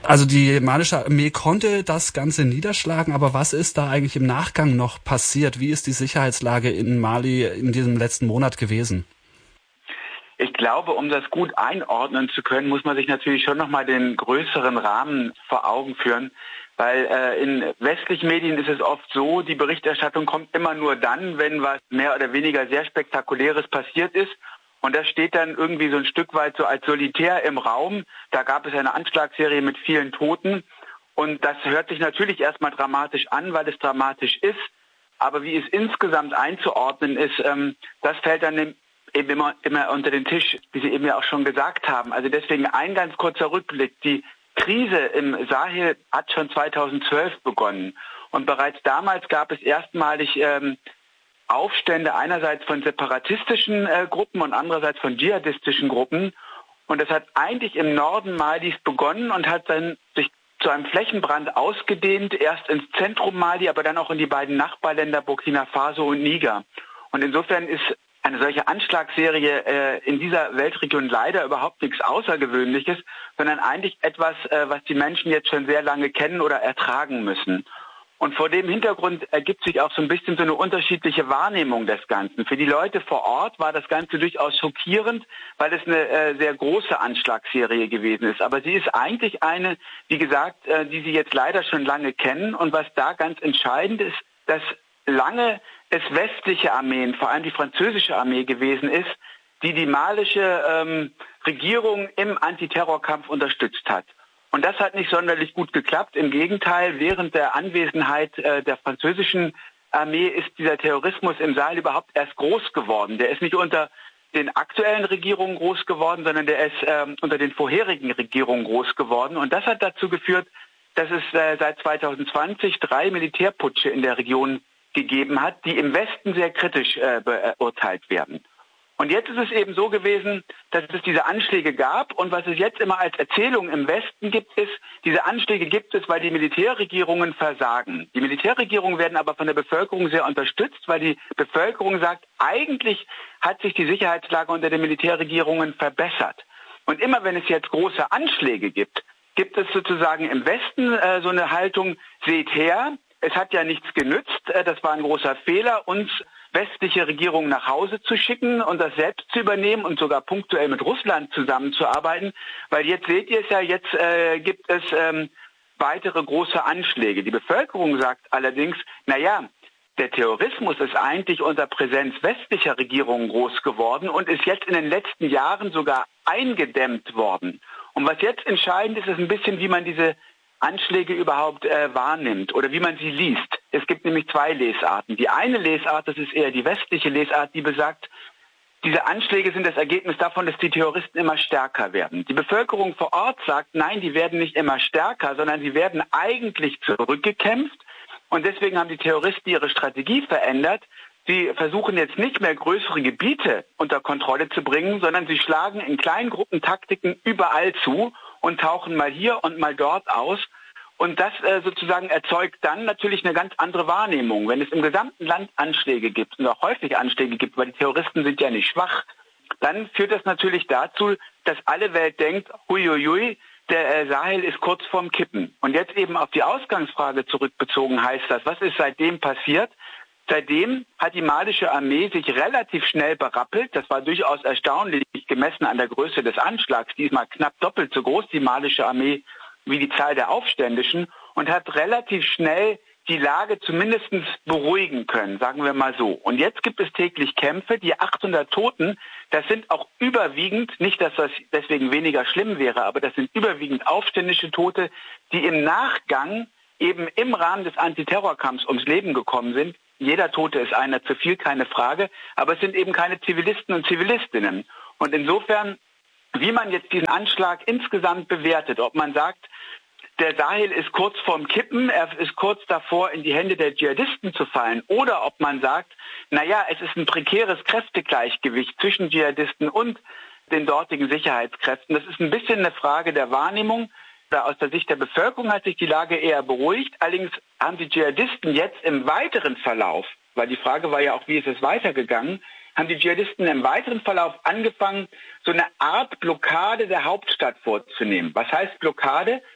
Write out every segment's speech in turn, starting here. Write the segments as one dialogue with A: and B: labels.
A: Also die malische Armee konnte das Ganze niederschlagen, aber was ist da eigentlich im Nachgang noch passiert? Wie ist die Sicherheitslage in Mali in diesem letzten Monat gewesen?
B: Ich glaube, um das gut einordnen zu können, muss man sich natürlich schon nochmal den größeren Rahmen vor Augen führen. Weil in westlichen Medien ist es oft so, die Berichterstattung kommt immer nur dann, wenn was mehr oder weniger sehr Spektakuläres passiert ist. Und das steht dann irgendwie so ein Stück weit so als solitär im Raum. Da gab es eine Anschlagsserie mit vielen Toten. Und das hört sich natürlich erstmal dramatisch an, weil es dramatisch ist. Aber wie es insgesamt einzuordnen ist, das fällt dann eben immer unter den Tisch, wie Sie eben ja auch schon gesagt haben. Also deswegen ein ganz kurzer Rückblick. Die Krise im Sahel hat schon 2012 begonnen. Und bereits damals gab es erstmalig Aufstände einerseits von separatistischen Gruppen und andererseits von dschihadistischen Gruppen. Und das hat eigentlich im Norden Malis begonnen und hat dann sich zu einem Flächenbrand ausgedehnt, erst ins Zentrum Mali, aber dann auch in die beiden Nachbarländer Burkina Faso und Niger. Und insofern ist eine solche Anschlagsserie in dieser Weltregion leider überhaupt nichts Außergewöhnliches, sondern eigentlich etwas, was die Menschen jetzt schon sehr lange kennen oder ertragen müssen. Und vor dem Hintergrund ergibt sich auch so ein bisschen so eine unterschiedliche Wahrnehmung des Ganzen. Für die Leute vor Ort war das Ganze durchaus schockierend, weil es eine sehr große Anschlagsserie gewesen ist. Aber sie ist eigentlich eine, wie gesagt, die sie jetzt leider schon lange kennen. Und was da ganz entscheidend ist, dass lange es westliche Armeen, vor allem die französische Armee gewesen ist, die malische Regierung im Antiterrorkampf unterstützt hat. Und das hat nicht sonderlich gut geklappt. Im Gegenteil, während der Anwesenheit der französischen Armee ist dieser Terrorismus im Sahel überhaupt erst groß geworden. Der ist nicht unter den aktuellen Regierungen groß geworden, sondern der ist unter den vorherigen Regierungen groß geworden. Und das hat dazu geführt, dass es seit 2020 3 Militärputsche in der Region gegeben hat, die im Westen sehr kritisch beurteilt werden. Und jetzt ist es eben so gewesen, dass es diese Anschläge gab. Und was es jetzt immer als Erzählung im Westen gibt, ist, diese Anschläge gibt es, weil die Militärregierungen versagen. Die Militärregierungen werden aber von der Bevölkerung sehr unterstützt, weil die Bevölkerung sagt, eigentlich hat sich die Sicherheitslage unter den Militärregierungen verbessert. Und immer wenn es jetzt große Anschläge gibt, gibt es sozusagen im Westen so eine Haltung, seht her, es hat ja nichts genützt, das war ein großer Fehler, uns westliche Regierungen nach Hause zu schicken und das selbst zu übernehmen und sogar punktuell mit Russland zusammenzuarbeiten, weil jetzt seht ihr es ja, jetzt gibt es weitere große Anschläge. Die Bevölkerung sagt allerdings, naja, der Terrorismus ist eigentlich unter Präsenz westlicher Regierungen groß geworden und ist jetzt in den letzten Jahren sogar eingedämmt worden. Und was jetzt entscheidend ist, ist ein bisschen, wie man diese Anschläge überhaupt wahrnimmt oder wie man sie liest. Es gibt nämlich 2 Lesarten. Die eine Lesart, das ist eher die westliche Lesart, die besagt, diese Anschläge sind das Ergebnis davon, dass die Terroristen immer stärker werden. Die Bevölkerung vor Ort sagt, nein, die werden nicht immer stärker, sondern sie werden eigentlich zurückgekämpft. Und deswegen haben die Terroristen ihre Strategie verändert. Sie versuchen jetzt nicht mehr größere Gebiete unter Kontrolle zu bringen, sondern sie schlagen in kleinen Gruppentaktiken überall zu und tauchen mal hier und mal dort aus. Und das sozusagen erzeugt dann natürlich eine ganz andere Wahrnehmung. Wenn es im gesamten Land Anschläge gibt und auch häufig Anschläge gibt, weil die Terroristen sind ja nicht schwach, dann führt das natürlich dazu, dass alle Welt denkt, huiuiui, der Sahel ist kurz vorm Kippen. Und jetzt eben auf die Ausgangsfrage zurückbezogen heißt das, was ist seitdem passiert? Seitdem hat die malische Armee sich relativ schnell berappelt. Das war durchaus erstaunlich, gemessen an der Größe des Anschlags. Diesmal knapp doppelt so groß, die malische Armee, wie die Zahl der Aufständischen. Und hat relativ schnell die Lage zumindest beruhigen können, sagen wir mal so. Und jetzt gibt es täglich Kämpfe. Die 800 Toten, das sind auch überwiegend, nicht, dass das deswegen weniger schlimm wäre, aber das sind überwiegend aufständische Tote, die im Nachgang eben im Rahmen des Antiterrorkampfs ums Leben gekommen sind. Jeder Tote ist einer zu viel, keine Frage, aber es sind eben keine Zivilisten und Zivilistinnen. Und insofern, wie man jetzt diesen Anschlag insgesamt bewertet, ob man sagt, der Sahel ist kurz vorm Kippen, er ist kurz davor, in die Hände der Dschihadisten zu fallen, oder ob man sagt, naja, es ist ein prekäres Kräftegleichgewicht zwischen Dschihadisten und den dortigen Sicherheitskräften. Das ist ein bisschen eine Frage der Wahrnehmung. Aus der Sicht der Bevölkerung hat sich die Lage eher beruhigt. Allerdings haben die Dschihadisten jetzt im weiteren Verlauf, weil die Frage war ja auch, wie ist es weitergegangen, haben die Dschihadisten im weiteren Verlauf angefangen, so eine Art Blockade der Hauptstadt vorzunehmen. Was heißt Blockade?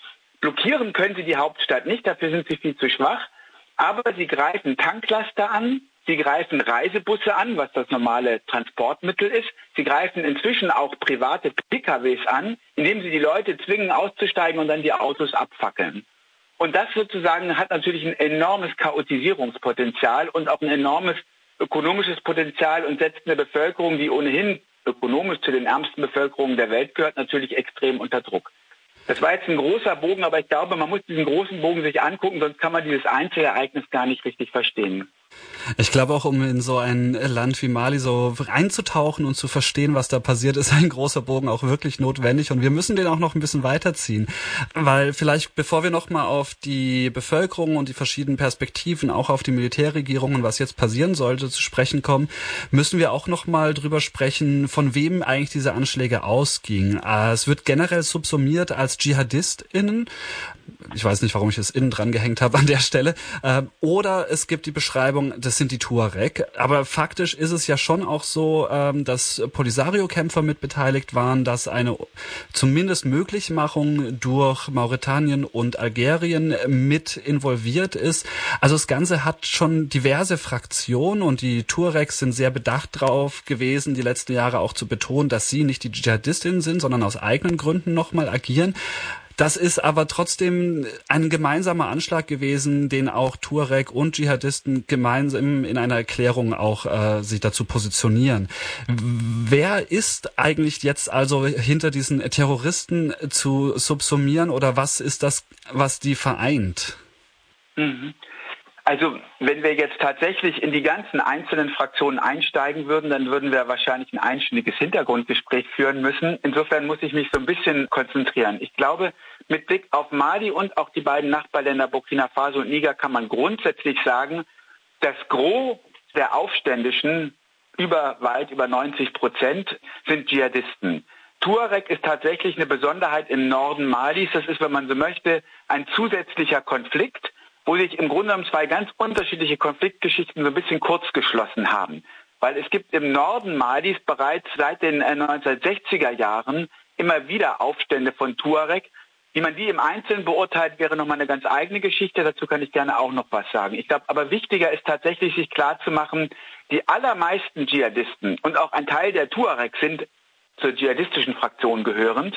B: Blockieren können sie die Hauptstadt nicht, dafür sind sie viel zu schwach. Aber sie greifen Tanklaster an, sie greifen Reisebusse an, was das normale Transportmittel ist. Sie greifen inzwischen auch private PKWs an, indem sie die Leute zwingen, auszusteigen und dann die Autos abfackeln. Und das sozusagen hat natürlich ein enormes Chaotisierungspotenzial und auch ein enormes ökonomisches Potenzial und setzt eine Bevölkerung, die ohnehin ökonomisch zu den ärmsten Bevölkerungen der Welt gehört, natürlich extrem unter Druck. Das war jetzt ein großer Bogen, aber ich glaube, man muss diesen großen Bogen sich angucken, sonst kann man dieses Einzelereignis gar nicht richtig verstehen.
A: Ich glaube auch, um in so ein Land wie Mali so reinzutauchen und zu verstehen, was da passiert, ist ein großer Bogen auch wirklich notwendig und wir müssen den auch noch ein bisschen weiterziehen, weil vielleicht, bevor wir nochmal auf die Bevölkerung und die verschiedenen Perspektiven, auch auf die Militärregierung und was jetzt passieren sollte, zu sprechen kommen, müssen wir auch nochmal drüber sprechen, von wem eigentlich diese Anschläge ausgingen. Es wird generell subsumiert als DschihadistInnen. Ich weiß nicht, warum ich das innen dran gehängt habe an der Stelle. Oder es gibt die Beschreibung, das sind die Tuareg. Aber faktisch ist es ja schon auch so, dass Polisario-Kämpfer mit beteiligt waren, dass eine zumindest Möglichmachung durch Mauretanien und Algerien mit involviert ist. Also das Ganze hat schon diverse Fraktionen und die Tuaregs sind sehr bedacht drauf gewesen, die letzten Jahre auch zu betonen, dass sie nicht die Dschihadistinnen sind, sondern aus eigenen Gründen nochmal agieren. Das ist aber trotzdem ein gemeinsamer Anschlag gewesen, den auch Tuareg und Dschihadisten gemeinsam in einer Erklärung auch sich dazu positionieren. Wer ist eigentlich jetzt also hinter diesen Terroristen zu subsumieren oder was ist das, was die vereint?
B: Also wenn wir jetzt tatsächlich in die ganzen einzelnen Fraktionen einsteigen würden, dann würden wir wahrscheinlich ein einstündiges Hintergrundgespräch führen müssen. Insofern muss ich mich so ein bisschen konzentrieren. Ich glaube, mit Blick auf Mali und auch die beiden Nachbarländer Burkina Faso und Niger kann man grundsätzlich sagen, das Gros der Aufständischen, weit über 90%, sind Dschihadisten. Tuareg ist tatsächlich eine Besonderheit im Norden Malis. Das ist, wenn man so möchte, ein zusätzlicher Konflikt, wo sich im Grunde genommen zwei ganz unterschiedliche Konfliktgeschichten so ein bisschen kurz geschlossen haben. Weil es gibt im Norden Malis bereits seit den 1960er Jahren immer wieder Aufstände von Tuareg. Wie man die im Einzelnen beurteilt, wäre nochmal eine ganz eigene Geschichte. Dazu kann ich gerne auch noch was sagen. Ich glaube, aber wichtiger ist tatsächlich, sich klarzumachen, die allermeisten Dschihadisten und auch ein Teil der Tuareg sind zur dschihadistischen Fraktion gehörend.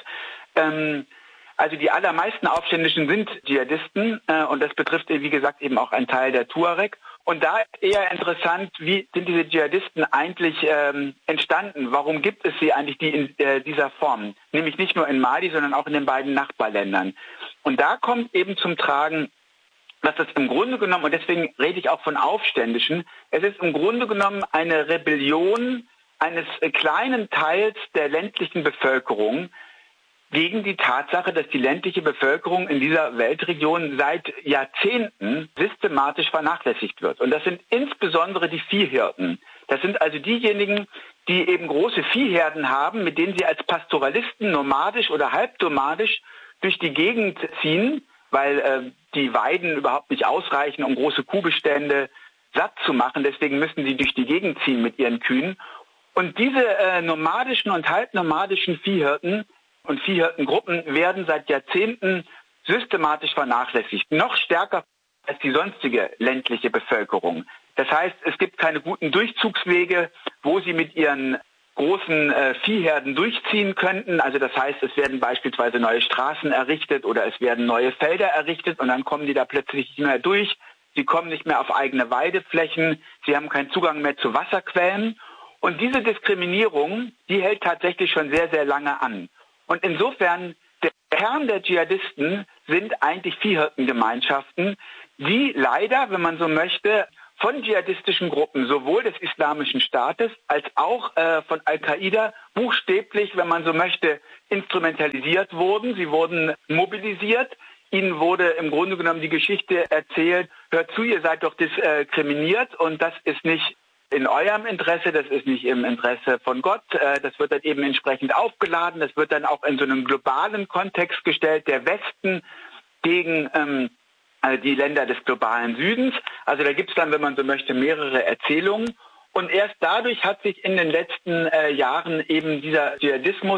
B: Also die allermeisten Aufständischen sind Dschihadisten und das betrifft, wie gesagt, eben auch einen Teil der Tuareg. Und da ist eher interessant, wie sind diese Dschihadisten eigentlich entstanden? Warum gibt es sie eigentlich in dieser Form? Nämlich nicht nur in Mali, sondern auch in den beiden Nachbarländern. Und da kommt eben zum Tragen, dass das im Grunde genommen, und deswegen rede ich auch von Aufständischen, es ist im Grunde genommen eine Rebellion eines kleinen Teils der ländlichen Bevölkerung gegen die Tatsache, dass die ländliche Bevölkerung in dieser Weltregion seit Jahrzehnten systematisch vernachlässigt wird. Und das sind insbesondere die Viehhirten. Das sind also diejenigen, die eben große Viehherden haben, mit denen sie als Pastoralisten nomadisch oder halbnomadisch durch die Gegend ziehen, weil die Weiden überhaupt nicht ausreichen, um große Kuhbestände satt zu machen. Deswegen müssen sie durch die Gegend ziehen mit ihren Kühen. Und diese nomadischen und halbnomadischen Viehhirten und Viehhirtengruppen werden seit Jahrzehnten systematisch vernachlässigt, noch stärker als die sonstige ländliche Bevölkerung. Das heißt, es gibt keine guten Durchzugswege, wo sie mit ihren großen Viehherden durchziehen könnten. Also das heißt, es werden beispielsweise neue Straßen errichtet oder es werden neue Felder errichtet und dann kommen die da plötzlich nicht mehr durch. Sie kommen nicht mehr auf eigene Weideflächen, sie haben keinen Zugang mehr zu Wasserquellen. Und diese Diskriminierung, die hält tatsächlich schon sehr, sehr lange an. Und insofern, der Kern der Dschihadisten sind eigentlich Viehhirtengemeinschaften, die leider, wenn man so möchte, von dschihadistischen Gruppen, sowohl des Islamischen Staates als auch von Al-Qaida, buchstäblich, wenn man so möchte, instrumentalisiert wurden. Sie wurden mobilisiert. Ihnen wurde im Grunde genommen die Geschichte erzählt, hört zu, ihr seid doch diskriminiert und das ist nicht in eurem Interesse, das ist nicht im Interesse von Gott. Das wird dann eben entsprechend aufgeladen. Das wird dann auch in so einem globalen Kontext gestellt, der Westen gegen die Länder des globalen Südens. Also da gibt es dann, wenn man so möchte, mehrere Erzählungen. Und erst dadurch hat sich in den letzten Jahren eben dieser Dschihadismus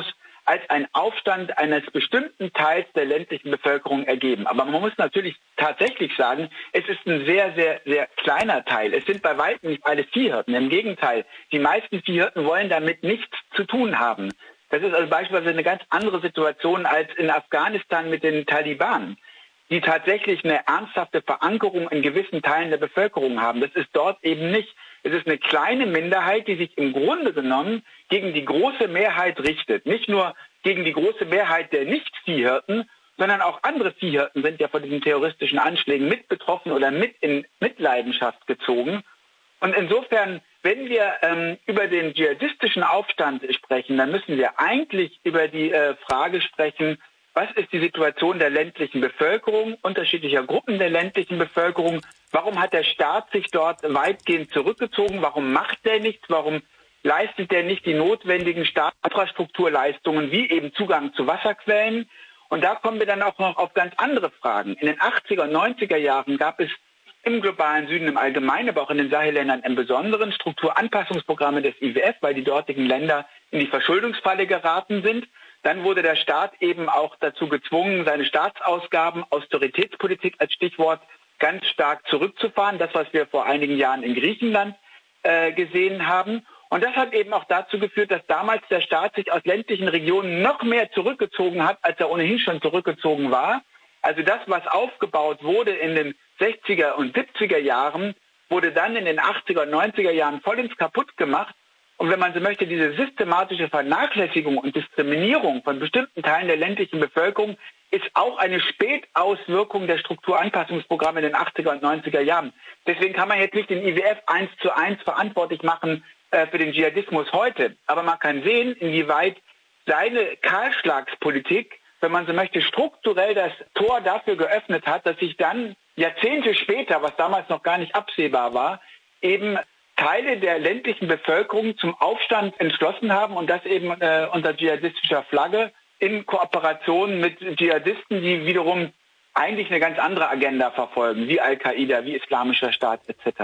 B: als ein Aufstand eines bestimmten Teils der ländlichen Bevölkerung ergeben. Aber man muss natürlich tatsächlich sagen, es ist ein sehr, sehr, sehr kleiner Teil. Es sind bei weitem nicht alle Viehhirten. Im Gegenteil, die meisten Viehhirten wollen damit nichts zu tun haben. Das ist also beispielsweise eine ganz andere Situation als in Afghanistan mit den Taliban, die tatsächlich eine ernsthafte Verankerung in gewissen Teilen der Bevölkerung haben. Das ist dort eben nicht. Es ist eine kleine Minderheit, die sich im Grunde genommen gegen die große Mehrheit richtet. Nicht nur gegen die große Mehrheit der Nicht-Viehhirten, sondern auch andere Viehhirten sind ja von diesen terroristischen Anschlägen mit betroffen oder mit in Mitleidenschaft gezogen. Und insofern, wenn wir über den dschihadistischen Aufstand sprechen, dann müssen wir eigentlich über die Frage sprechen, was ist die Situation der ländlichen Bevölkerung, unterschiedlicher Gruppen der ländlichen Bevölkerung? Warum hat der Staat sich dort weitgehend zurückgezogen? Warum macht der nichts? Warum leistet der nicht die notwendigen Infrastrukturleistungen wie eben Zugang zu Wasserquellen? Und da kommen wir dann auch noch auf ganz andere Fragen. In den 80er und 90er Jahren gab es im globalen Süden im Allgemeinen, aber auch in den Sahelländern im Besonderen Strukturanpassungsprogramme des IWF, weil die dortigen Länder in die Verschuldungsfalle geraten sind. Dann wurde der Staat eben auch dazu gezwungen, seine Staatsausgaben, Austeritätspolitik als Stichwort, ganz stark zurückzufahren. Das, was wir vor einigen Jahren in Griechenland gesehen haben. Und das hat eben auch dazu geführt, dass damals der Staat sich aus ländlichen Regionen noch mehr zurückgezogen hat, als er ohnehin schon zurückgezogen war. Also das, was aufgebaut wurde in den 60er und 70er Jahren, wurde dann in den 80er und 90er Jahren vollends kaputt gemacht. Und wenn man so möchte, diese systematische Vernachlässigung und Diskriminierung von bestimmten Teilen der ländlichen Bevölkerung ist auch eine Spätauswirkung der Strukturanpassungsprogramme in den 80er und 90er Jahren. Deswegen kann man jetzt nicht den IWF 1:1 verantwortlich machen für den Dschihadismus heute. Aber man kann sehen, inwieweit seine Kahlschlagspolitik, wenn man so möchte, strukturell das Tor dafür geöffnet hat, dass sich dann Jahrzehnte später, was damals noch gar nicht absehbar war, eben Teile der ländlichen Bevölkerung zum Aufstand entschlossen haben und das eben unter dschihadistischer Flagge in Kooperation mit Dschihadisten, die wiederum eigentlich eine ganz andere Agenda verfolgen, wie Al-Qaida, wie Islamischer Staat etc.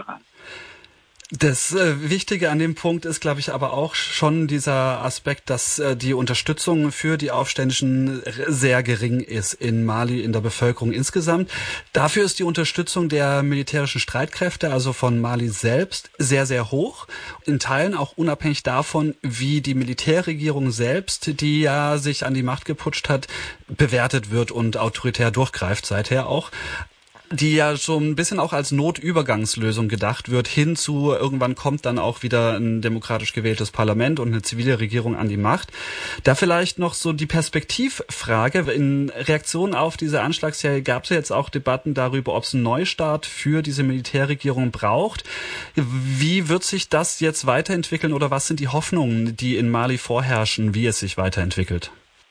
A: Das Wichtige an dem Punkt ist, glaube ich, aber auch schon dieser Aspekt, dass die Unterstützung für die Aufständischen sehr gering ist in Mali, in der Bevölkerung insgesamt. Dafür ist die Unterstützung der militärischen Streitkräfte, also von Mali selbst, sehr, sehr hoch. In Teilen auch unabhängig davon, wie die Militärregierung selbst, die ja sich an die Macht geputscht hat, bewertet wird und autoritär durchgreift seither auch. Die ja schon ein bisschen auch als Notübergangslösung gedacht wird, hinzu irgendwann kommt dann auch wieder ein demokratisch gewähltes Parlament und eine zivile Regierung an die Macht. Da vielleicht noch so die Perspektivfrage. In Reaktion auf diese Anschlagsserie gab es ja jetzt auch Debatten darüber, ob es einen Neustart für diese Militärregierung braucht. Wie wird sich das jetzt weiterentwickeln oder was sind die Hoffnungen, die in Mali vorherrschen, wie es sich weiterentwickelt?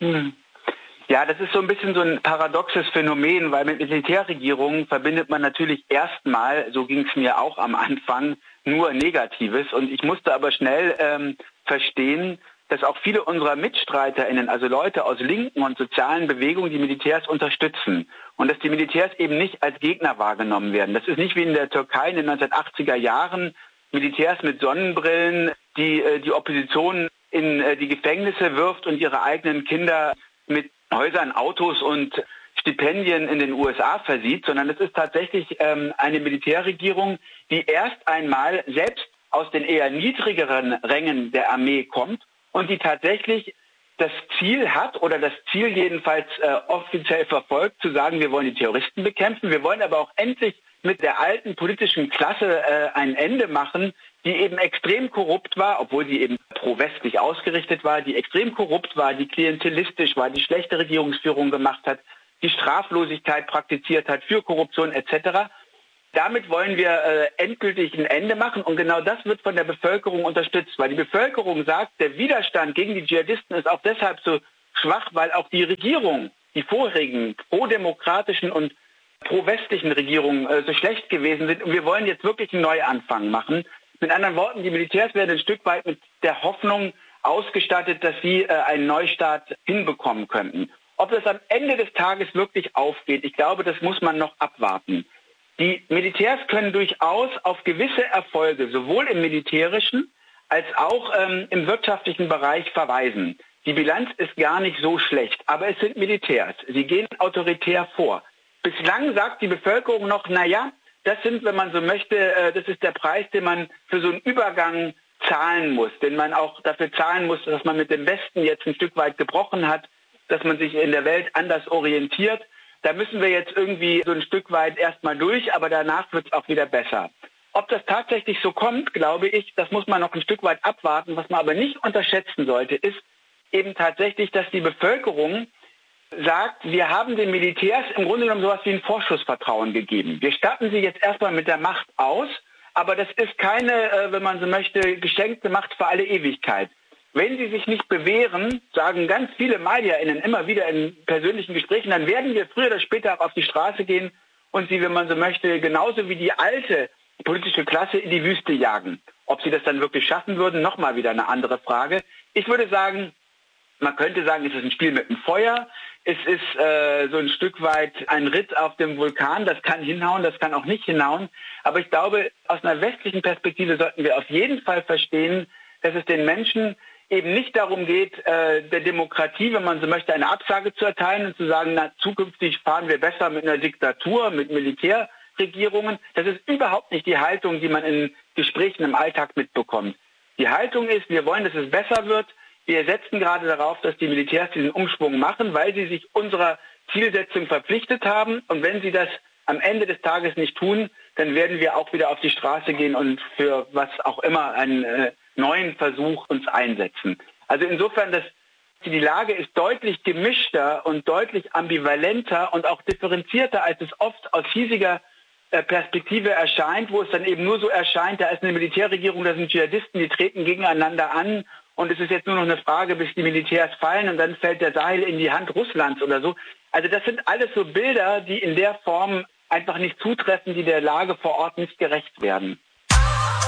B: Ja, das ist so ein bisschen so ein paradoxes Phänomen, weil mit Militärregierungen verbindet man natürlich erstmal, so ging es mir auch am Anfang, nur Negatives. Und ich musste aber schnell verstehen, dass auch viele unserer MitstreiterInnen, also Leute aus linken und sozialen Bewegungen, die Militärs unterstützen. Und dass die Militärs eben nicht als Gegner wahrgenommen werden. Das ist nicht wie in der Türkei in den 1980er Jahren, Militärs mit Sonnenbrillen, die die Opposition in die Gefängnisse wirft und ihre eigenen Kinder mit Häusern, Autos und Stipendien in den USA versieht, sondern es ist tatsächlich eine Militärregierung, die erst einmal selbst aus den eher niedrigeren Rängen der Armee kommt und die tatsächlich das Ziel hat oder das Ziel jedenfalls offiziell verfolgt, zu sagen, wir wollen die Terroristen bekämpfen, wir wollen aber auch endlich mit der alten politischen Klasse ein Ende machen, die eben extrem korrupt war, obwohl sie eben pro-westlich ausgerichtet war, die extrem korrupt war, die klientelistisch war, die schlechte Regierungsführung gemacht hat, die Straflosigkeit praktiziert hat für Korruption etc. Damit wollen wir endgültig ein Ende machen und genau das wird von der Bevölkerung unterstützt, weil die Bevölkerung sagt, der Widerstand gegen die Dschihadisten ist auch deshalb so schwach, weil auch die Regierung, die vorherigen pro-demokratischen und pro-westlichen Regierungen so schlecht gewesen sind und wir wollen jetzt wirklich einen Neuanfang machen. Mit anderen Worten, die Militärs werden ein Stück weit mit der Hoffnung ausgestattet, dass sie einen Neustart hinbekommen könnten. Ob das am Ende des Tages wirklich aufgeht, ich glaube, das muss man noch abwarten. Die Militärs können durchaus auf gewisse Erfolge, sowohl im militärischen als auch im wirtschaftlichen Bereich verweisen. Die Bilanz ist gar nicht so schlecht, aber es sind Militärs. Sie gehen autoritär vor. Bislang sagt die Bevölkerung noch, das sind, wenn man so möchte, das ist der Preis, den man für so einen Übergang zahlen muss, den man auch dafür zahlen muss, dass man mit dem Westen jetzt ein Stück weit gebrochen hat, dass man sich in der Welt anders orientiert. Da müssen wir jetzt irgendwie so ein Stück weit erstmal durch, aber danach wird es auch wieder besser. Ob das tatsächlich so kommt, glaube ich, das muss man noch ein Stück weit abwarten. Was man aber nicht unterschätzen sollte, ist eben tatsächlich, dass die Bevölkerung sagt, wir haben den Militärs im Grunde genommen sowas wie ein Vorschussvertrauen gegeben. Wir statten sie jetzt erstmal mit der Macht aus, aber das ist keine, wenn man so möchte, geschenkte Macht für alle Ewigkeit. Wenn sie sich nicht bewähren, sagen ganz viele MediaInnen immer wieder in persönlichen Gesprächen, dann werden wir früher oder später auch auf die Straße gehen und sie, wenn man so möchte, genauso wie die alte politische Klasse in die Wüste jagen. Ob sie das dann wirklich schaffen würden, nochmal wieder eine andere Frage. Ich würde sagen, man könnte sagen, es ist ein Spiel mit dem Feuer. Es ist so ein Stück weit ein Ritt auf dem Vulkan. Das kann hinhauen, das kann auch nicht hinhauen. Aber ich glaube, aus einer westlichen Perspektive sollten wir auf jeden Fall verstehen, dass es den Menschen eben nicht darum geht, der Demokratie, wenn man so möchte, eine Absage zu erteilen und zu sagen, zukünftig fahren wir besser mit einer Diktatur, mit Militärregierungen. Das ist überhaupt nicht die Haltung, die man in Gesprächen im Alltag mitbekommt. Die Haltung ist, wir wollen, dass es besser wird. Wir setzen gerade darauf, dass die Militärs diesen Umschwung machen, weil sie sich unserer Zielsetzung verpflichtet haben. Und wenn sie das am Ende des Tages nicht tun, dann werden wir auch wieder auf die Straße gehen und für was auch immer einen neuen Versuch uns einsetzen. Also insofern, die Lage ist deutlich gemischter und deutlich ambivalenter und auch differenzierter, als es oft aus hiesiger Perspektive erscheint, wo es dann eben nur so erscheint, da ist eine Militärregierung, da sind Dschihadisten, die treten gegeneinander an und es ist jetzt nur noch eine Frage, bis die Militärs fallen und dann fällt der Sahel in die Hand Russlands oder so. Also das sind alles so Bilder, die in der Form einfach nicht zutreffen, die der Lage vor Ort nicht gerecht werden.